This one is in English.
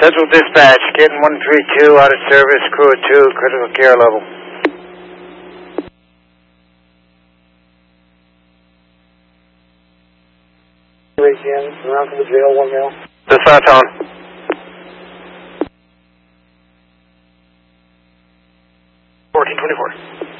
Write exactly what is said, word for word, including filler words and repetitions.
Central Dispatch, getting one three two out of service, crew of two, critical care level. Again, around from the jail, one male. Dispatch on. fourteen twenty-four.